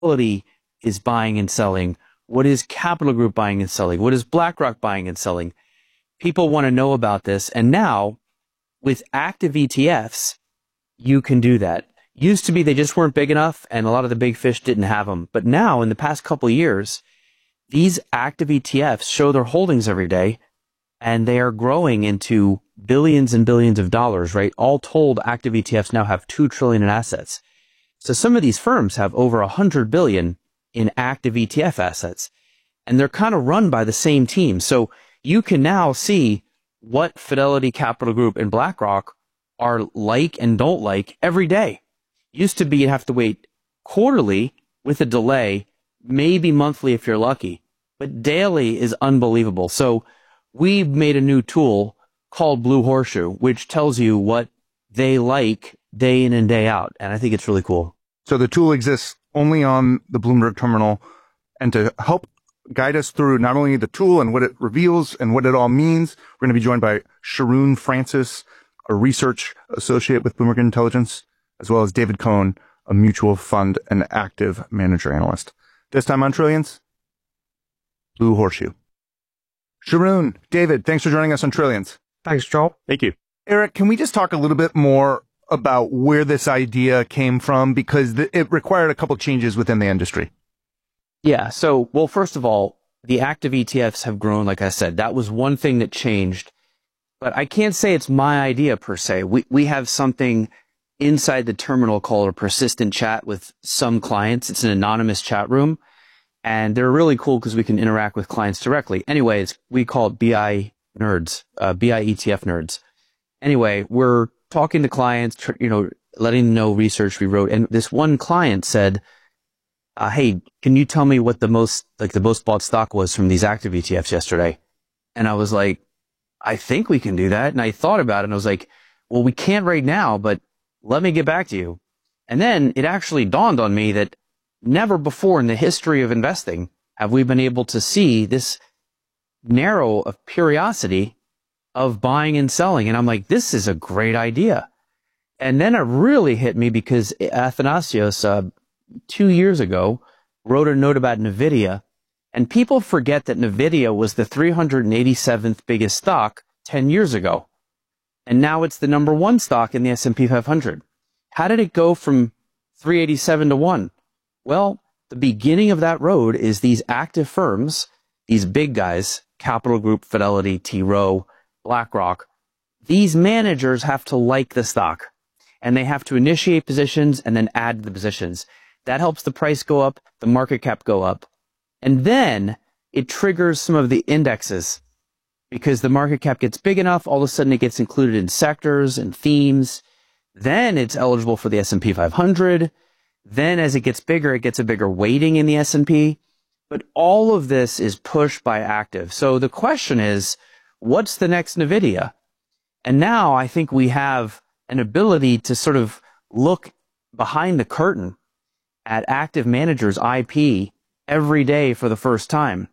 Fidelity is buying and selling? What is Capital Group buying and selling? What is BlackRock buying and selling? People want to know about this. And now with active ETFs, you can do that. Used to be they just weren't big enough and a lot of the big fish didn't have them. But now in the past couple of years, these active ETFs show their holdings every day and they are growing into billions and billions of dollars, right? All told, active ETFs now have 2 trillion in assets. So some of these firms have over 100 billion in active ETF assets and they're kind of run by the same team. So you can now see what Fidelity, Capital Group, and BlackRock are like and don't like every day. Used to be you'd have to wait quarterly with a delay, maybe monthly if you're lucky, but daily is unbelievable. So we made a new tool called Blue Horseshoe, which tells you what they like day in and day out. And I think it's really cool. So the tool exists only on the Bloomberg terminal. And to help guide us through not only the tool and what it reveals and what it all means, we're going to be joined by Sharoon Francis, a research associate with Bloomberg Intelligence, as well as David Cohen, a mutual fund and active manager analyst. This time on Trillions, Blue Horseshoe. Sharoon, David, thanks for joining us on Trillions. Thanks, Joel. Thank you. Eric, can we just talk a little bit more about where this idea came from? Because it required a couple changes within the industry. Yeah. So, well, first of all, the active ETFs have grown, like I said. That was one thing that changed. But I can't say it's my idea per se. We have something inside the terminal called a persistent chat with some clients. It's an anonymous chat room. And they're really cool because we can interact with clients directly. Anyways, we call it BI nerds, BI ETF nerds. Anyway, we're talking to clients, letting them know research we wrote. And this one client said, hey, can you tell me what the most bought stock was from these active ETFs yesterday? And I was like, I think we can do that. And I thought about it and I was like, well, we can't right now, but let me get back to you. And then it actually dawned on me that never before in the history of investing have we been able to see this narrow of curiosity of buying and selling. And I'm like, this is a great idea. And then it really hit me because Athanasios, 2 years ago, wrote a note about NVIDIA. And people forget that NVIDIA was the 387th biggest stock 10 years ago. And now it's the number one stock in the S&P 500. How did it go from 387 to 1? Well, the beginning of that road is these active firms, these big guys, Capital Group, Fidelity, T. Rowe, BlackRock. These managers have to like the stock and they have to initiate positions and then add the positions. That helps the price go up, the market cap go up. And then it triggers some of the indexes because the market cap gets big enough, all of a sudden it gets included in sectors and themes. Then it's eligible for the S&P 500. Then as it gets bigger, it gets a bigger weighting in the S&P. But all of this is pushed by active. So the question is, what's the next NVIDIA? And now I think we have an ability to sort of look behind the curtain at active managers' IP every day for the first time.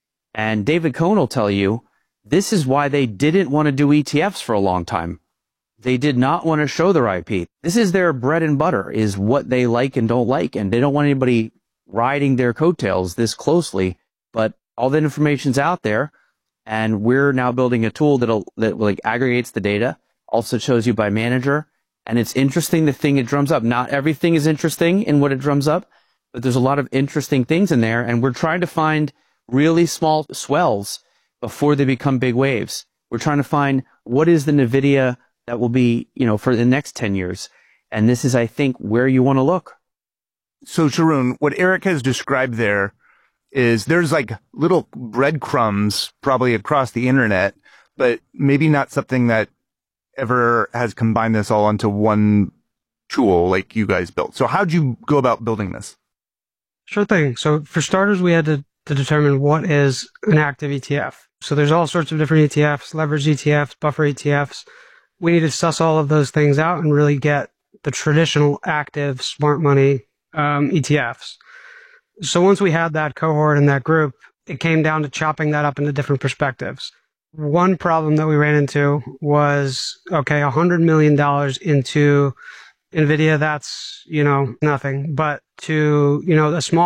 And David Cohen will tell you, this is why they didn't want to do ETFs for a long time. They did not want to show their IP. This is their bread and butter, is what they like and don't like. And they don't want anybody riding their coattails this closely. But all the information's out there. And we're now building a tool that aggregates the data, also shows you by manager. And it's interesting the thing it drums up. Not everything is interesting in what it drums up, but there's a lot of interesting things in there. And we're trying to find really small swells before they become big waves. We're trying to find what is the NVIDIA that will be, for the next 10 years. And this is, I think, where you want to look. So, Sharoon, what Eric has described there is there's like little breadcrumbs probably across the internet, but maybe not something that ever has combined this all into one tool like you guys built. So how'd you go about building this? Sure thing. So for starters, we had to determine what is an active ETF. So there's all sorts of different ETFs, leverage ETFs, buffer ETFs. We need to suss all of those things out and really get the traditional active smart money ETFs. So once we had that cohort and that group, it came down to chopping that up into different perspectives. One problem that we ran into was, okay, $100 million into NVIDIA, that's, nothing. But to, a small